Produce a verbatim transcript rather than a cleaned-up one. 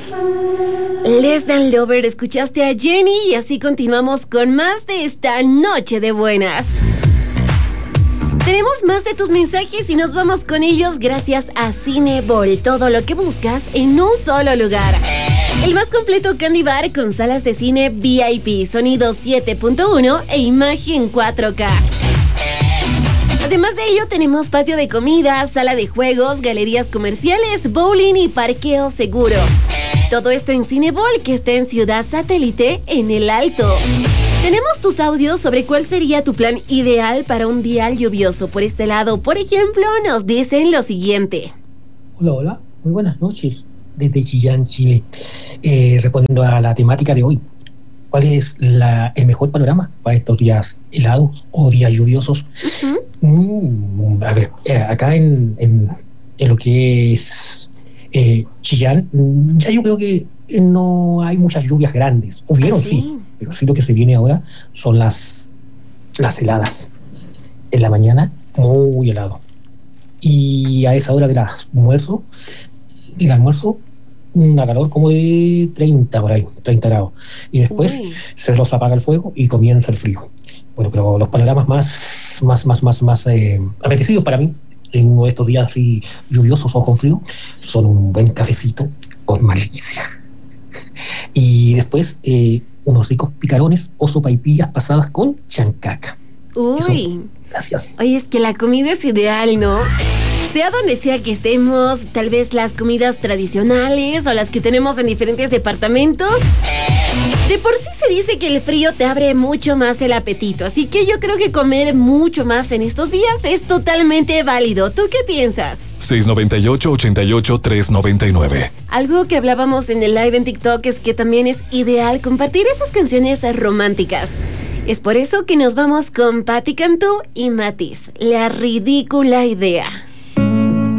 Les Dan Lover, escuchaste a Jenny y así continuamos con más de esta noche de buenas. Tenemos más de tus mensajes y nos vamos con ellos gracias a Cinebol. Todo lo que buscas en un solo lugar. El más completo candy bar con salas de cine V I P, sonido siete punto uno e imagen cuatro K. Además de ello, tenemos patio de comida, sala de juegos, galerías comerciales, bowling y parqueo seguro. Todo esto en Cinebol, que está en Ciudad Satélite, en El Alto. Tenemos tus audios sobre cuál sería tu plan ideal para un día lluvioso. Por este lado, por ejemplo, nos dicen lo siguiente. Hola, hola, muy buenas noches desde Chillán, Chile. Eh, respondiendo a la temática de hoy, ¿cuál es la, el mejor panorama para estos días helados o días lluviosos? Uh-huh. Mm, a ver, eh, acá en, en, en lo que es eh, Chillán, ya yo creo que no hay muchas lluvias grandes. Hubieron, ¿Ah, sí? sí, pero sí lo que se viene ahora son las, las heladas. En la mañana, muy helado. Y a esa hora del almuerzo, del almuerzo, una calor como de treinta por ahí, treinta grados. Y después Uy. se los apaga el fuego y comienza el frío. Bueno, pero los panoramas más, más, más, más, más eh, apetecidos para mí en uno de estos días así lluviosos o con frío son un buen cafecito con malicia. Y después eh, unos ricos picarones o sopaipillas pasadas con chancaca. Uy. Eso, gracias. Oye, es que la comida es ideal, ¿no? Sea donde sea que estemos, tal vez las comidas tradicionales o las que tenemos en diferentes departamentos. De por sí se dice que el frío te abre mucho más el apetito, así que yo creo que comer mucho más en estos días es totalmente válido. ¿Tú qué piensas? seis noventa y ocho, ochenta y ocho, tres noventa y nueve. Algo que hablábamos en el live en TikTok es que también es ideal compartir esas canciones románticas. Es por eso que nos vamos con Patti Cantú y Matiz, La Ridícula Idea.